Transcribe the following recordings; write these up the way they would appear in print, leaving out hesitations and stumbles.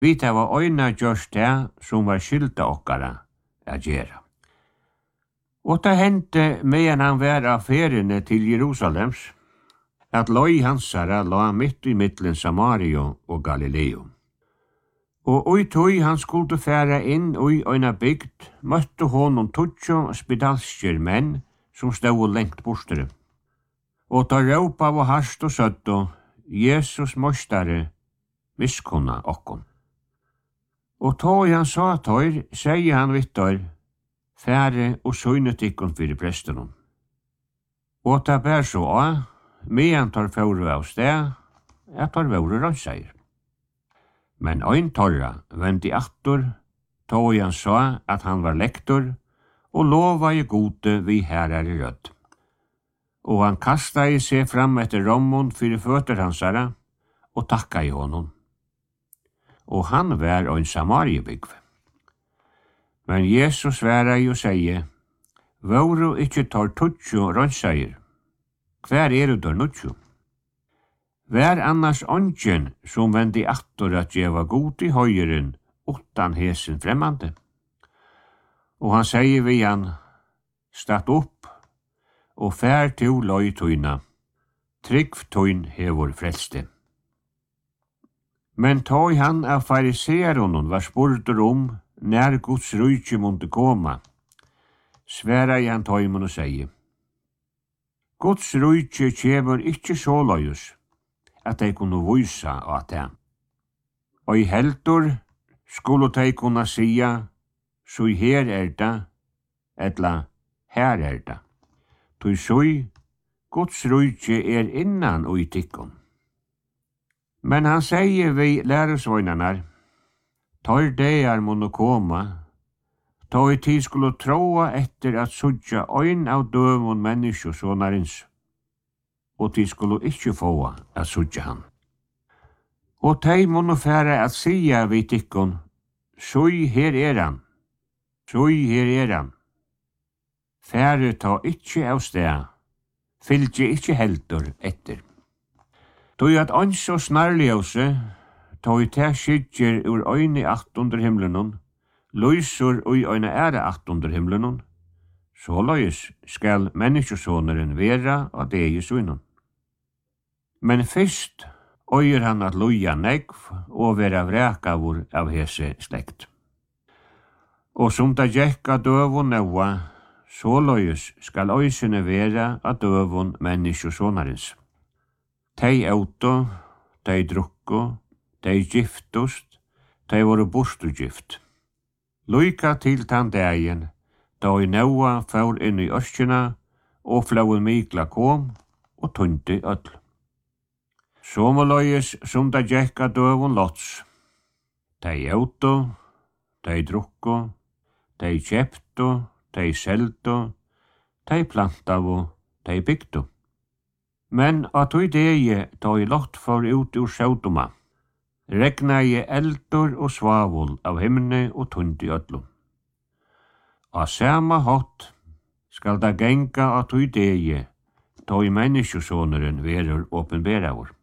Vi var øyna gjørst det som var skylda okkara a gjera. Og det hendte medan han var av feriene til Jerusalems, at løy hansara la mitt i mittlen Samario og Galileo. Og ui tøy han skulle færa inn ui øyna bygd, møtte honom tutsjo spedalskjer menn som stod lengt bortere. Og ta råpa av harst og søtto, Jesus mostare, miskonna okkon. Og tøy han sa tøyr, sier han vittor, fære og søgnet ikkon fyrir prestenon. Og ta bær så av, medan tar fåru av sted, at tar våre rønnseier. Men ein torra vendi attor, tog han sa at han var lektor, og lova i gode vi herare rødd. Og han kastai seg fram etter rommon fyrir føtter hansara, og takka i honom. Og han var ein samariebygv. Men Jesus væra i og seie, våru ikkje tar tutsjo rønnseier, hver du der nutsjo? Vær annars ongen som vendi attor at djeva god i høyren utan hesen fremmande. Og han sier vi han, statt opp, og fær til løy tøyna, tryggv tøyn hevor frelste. Men tøy han av fariseronon var spurtur nær Guds rujtje måtte koma, sværa i han tøymon og sier, Guds rujtje kjemur ikkje så løyus, at de kunne vysa av det. Og i heldur skulle de kunne sia, så her det, etla her det. Tui sui, Guds rujtje innan og i tikkun. Men han sier vi læresvøynanar, tar deir måtte koma, ta i tid skulle troa etter at sudja øyn av døvun menneskjosånarins, og de skulle ikkje få at sudja han. Og de måtte fære at sia vi tikkun, sui her han, sui her han. Fære ta ikkje av sted, fylgje ikkje heldur etter. Tog at ans og snarljøse, tog i te skydjer ur øyne 800 himlenon, løysur ui øyne ære 800 himlenon, så løys skal menneskesåneren vera av det i sunnen. Men fyrst øyer han at loja negv og vera vrekavur av hese slekt. Og som da gjekka døvun neua, så løys skal øysene vera av døvun menneskesånerens. Tei auto, tei drukko, tei giftust, tei voru borstugift. Luika til tann dagen, da i neua fær inn i ørskjena, og flauen mikla kom, og tundi öll. Somoløyes som da gjekka døvun lots. Tei auto, tei drukko, tei kjepto, tei selto, tei plantavu, tei bygdu. Men at ui degi da i lott for ut ur sjådoma, regna i eldur og svavul av himne og tundi öllum. A sama hot skal da genga at ui degi da i menneskjusåneren verur åpenberavur.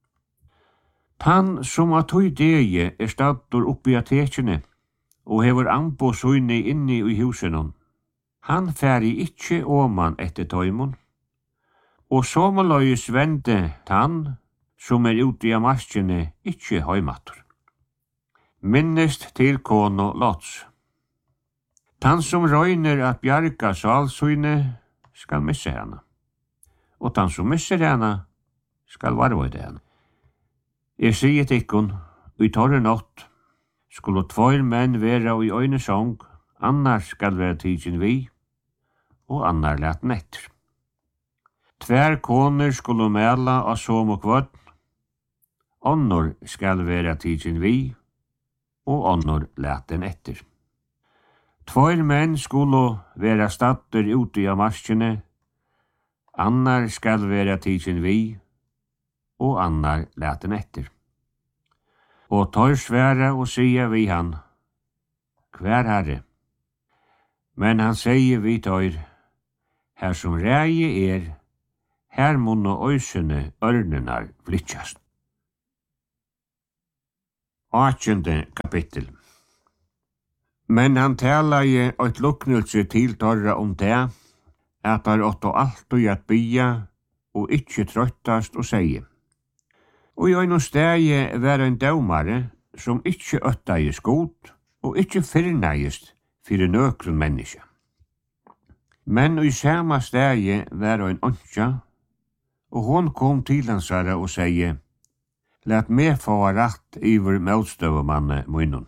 Tann som at ui degi staddur oppi a tekjene og hefur ambo søyni inni i husenon, han færi ikkje åman etter tøymon, og somoløyes vende tann som ute av maskene ikkje høymatur. Minnest til kono lots. Tann som røyner at bjarga salsøyne skal misse henne, og tann som misser henne skal varvøyde henne. Jeg sier til ikkon, i torre natt, skulle 2 menn vera i øyne sång, annars skal vera tidsin vi, og annar let netter. 2 koner skulle mela av som og kvøtt, annor skal vera tidsin vi, og annor let den etter. 2 menn skulle vera statter ute av marskene, annar skal vera tidsin vi, og annar let den etter. Og tar sværa og sier vi han, hver herre. Men han sier vi tar, her som reie her munno øysene ørnenar flytjast. 8. kapittel. Men han talar i et luknelse til torra det, at åtto alltid at bia, og ikkje trøttast og seie. Og i ein stegi var ein dømare, som ikkje øttaði skot, og ikkje fyrnaðist fyrir nøkrun menneske. Men i sama stegi var ein ontja, og hon kom til hansara og seie, «Lat meg få rætt iver motstøvumanne munnen».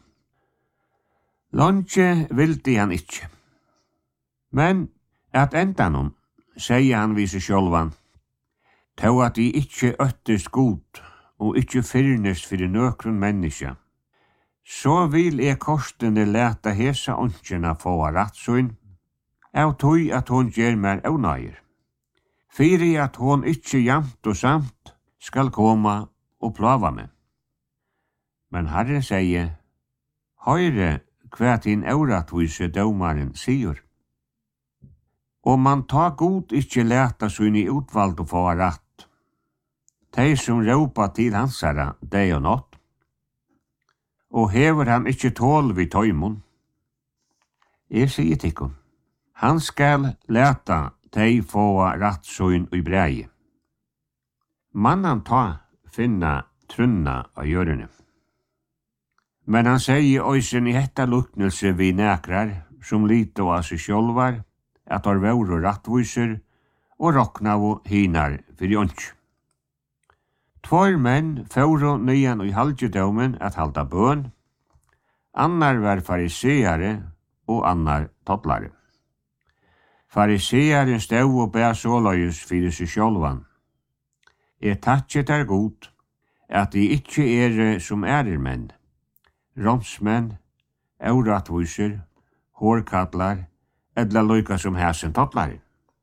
Longe vildi han ikkje. Men at endanum, seie han vi seg sjálvan, «Tau at I ikkje øttist god, og ikkje fyrnest fyrir nøkrun menneske, så vil kostene leta hesa ontjena få rættsøyn, av tøy at hon gjer mer avnøyer. Fyri at hon ikkje jamt og samt skal koma og plava meg. Men Herren sier, høyre hva din auratvise dømaren sier. Og man ta god ikkje leta søyn I utvalg og få rætt. De som råpa til hansara, deg og nått. Og hever han ikkje tål vid tøymon. Sier tikkun, han skal leta de få rætt søyn i breie. Mannan ta finna trunna av hjørne. Men han sier òsen I hetta luknelse vi nekrar, som lite av seg sjálvar, at har vore rattviser, og rokna og hinar fyrir ånds. Tvær menn fóru nyan i halvdjudaumen at halda bøn, annar var fariseare og annar tottlare. Farisearen stau og bæ såløyes fyrir seg sjálvan. Takkje der god, at de ikkje som menn, romsmenn, aurattviser, hårkatlar, edla loika som hæsen tottlare.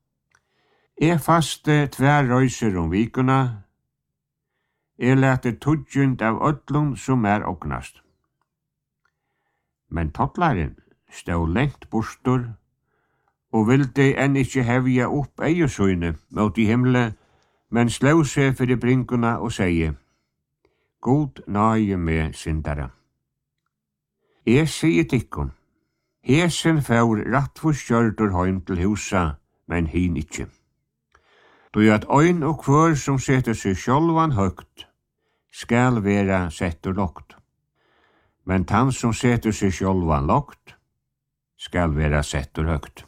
Faste tvær røyser vikuna, lete tudjund av öllum som ognast. Men tottlaren stau lengt bostur, og vildi enn ikkje hevja opp eiesøyne mot I himle, men slå seg fyrir bringuna og seie, God nage med syndara. Sier tikkun, hesen fær rattforskjørdur heim til husa, men hin ikkje. Du at øyn og kvør som setter seg sjálvan høgt, skal vera settur lågt. Men tann som setter seg sjálvan lågt, skal vera settur høgt.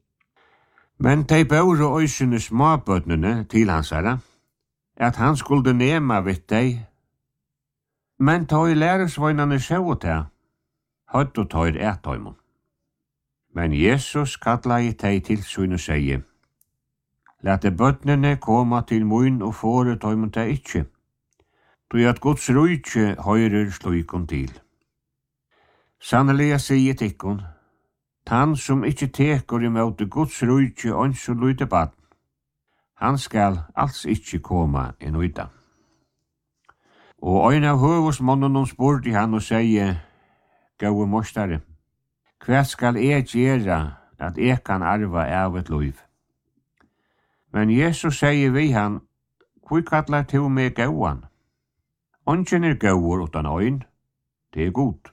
Men de bære øysene småbøtnene til hansara, at han skulle nema vitt deg. Men ta I læresvøynane sjå til, høtt og tøyr tøymon. Men Jesus kalla I teg til søyn og seie, lete bøtnene koma til mun og fåre tøymon teg ikkje, du at Guds rujtje høyrer slukon til. Sannelig sier tikkun, han som ikkje teker imot Guds rujtje ons og lyte bad, han skal alls ikkje koma inn uta. Og ein av høvusmannene spurte han og sier, Gauwe mostare, hva skal gjera at kan arva av et liv? Men Jesus sier vi han, hvor kallar du meg gauan? Ongen gauur utan øyn, det god.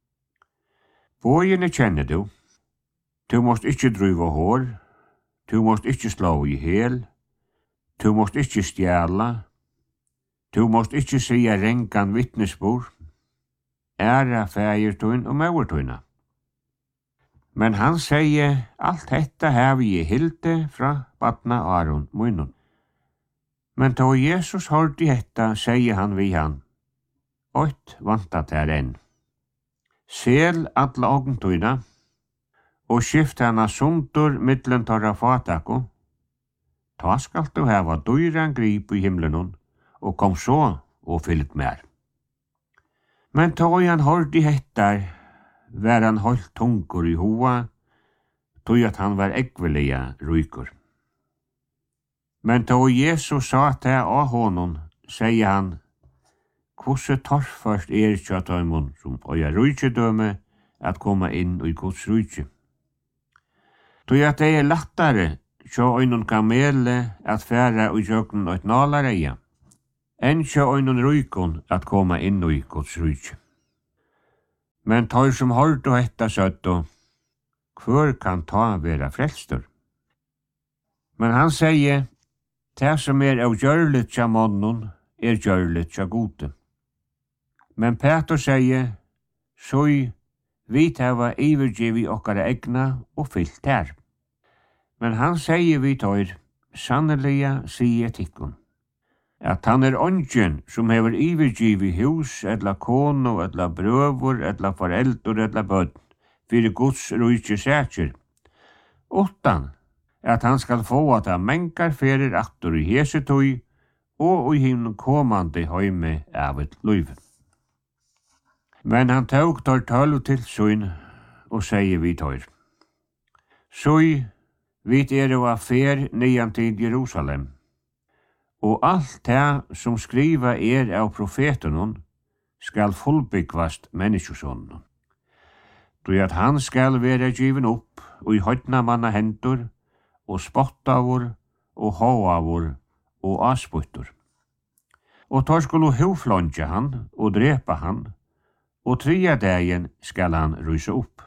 Bøyene kjenner du. Du måst ikkje druva hår, du måst ikkje slå I hel, du måst ikkje stjæla, du måst ikkje sia renkan vittnesbord, æra fægirtun og mauertuna. Men han sier, alt detta har vi hilde fra badna Aron munnen. Men da Jesus hørte hetta, sier han vi han, «Oit vantat her enn. Sel alla ogntuna, og skift hana sundur mittlen torra fatako, ta skal du hava dyran grip I himlenon, og kom så og fylg mer. Men ta han hørte hettar, var han holdt tungur I hoa, tog at han var eggvelia rykur. Men da Jesus sa til av honom, sier han, «Hvordan torrførst kjøttøymon som øya rujtjedøme at komme inn I Guds rujtje?» Tog at det lattare, så øynun kamele at færa og jøkken og et nalareia, enn så øynun rujkon at komme inn I Guds rujtje. Men tar som hård og hetta søtto, hvor kan ta vera frelstur? Men han sier, det som avgjørligt tja månen, gjørligt tja gode. Men Peter sier, «Soi, vi tava ivergivi okkara egna og fyllt her.» Men han sier vi tar, «Sanneliga sier tikkun, at han ongen som hever ivergivi hus, etla kono, etla brøvor, etla foreldur, etla bøtt, fyrir Guds rujtje sætjer, utan at han skal få at han menkar ferir aktor i hesetøy, og i himmen komande høyme av et løyv. Men han tåg tar 12 til søyn, og sier vi tar, «Søy, vi og affer nian til Jerusalem, og alt det som skriva av profetenon skal fullbyggvast menneskesånden. Du at han skal være given opp og i høytna manna hendur, og spottavur, og håavur, og asputtur. Og tar skulle hovflonja han, og drepa han, og 3 dagen skal han rysa opp.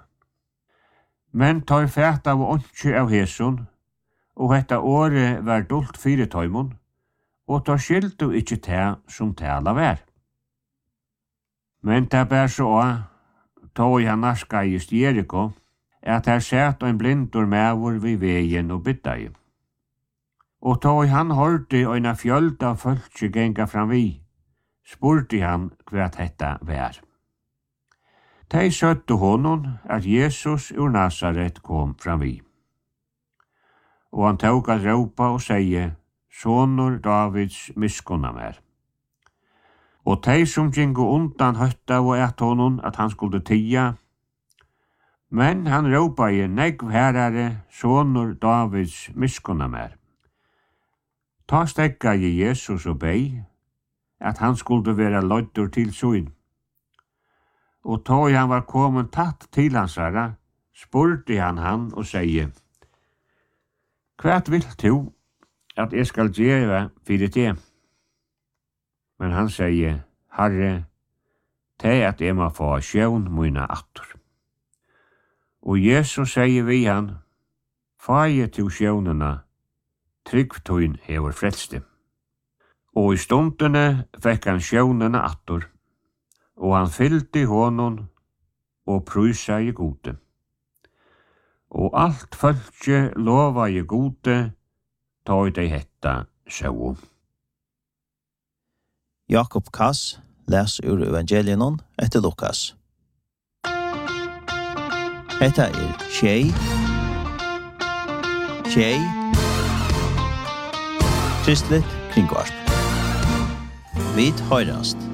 Men tar fæt av åndsje av heson, og hetta året var dult 4 tøymon, og tar skildu ikkje te som tala vær. Men ta bær så tog han narskajist Jeriko, at her sett ein blindur mevor vi vegen og byddai. Og tog han hørte ein av fjölda fölkje genga fram vi, spurte han hva hetta vær. Tei søtte honom at Jesus ur Nazaret kom fram vi. Og han tog at råpa og seie, «Sonur Davids miskonna mer.» Og tei som gingo undan høtta og et honom at han skulle tia, men han råpa i negv herare, «Sonur Davids miskonna mer.» Ta stekka i Jesus og bei, at han skulle være løddur til søyn. Og tog han var kommet tatt til hans herra, spurte han og seie, «Hvat vil du at jeg skal gjøre fyrir det?» Men han sier, «Herre, det at jeg må få sjøvn mine attor.» Og Jesus sier vi han, «Faie til sjøvnene, tryggtøyn hever frelste.» Og i stundene fikk han sjøvnene attor, og han fyllte honom og prysa i gode. Og alt fölkje lova i gode, tog dei hetta sjau. Jakob Kass les ur evangelienon etter Lukas. Hetta Tjei, Kristelig kringvarp. Vid høyrast.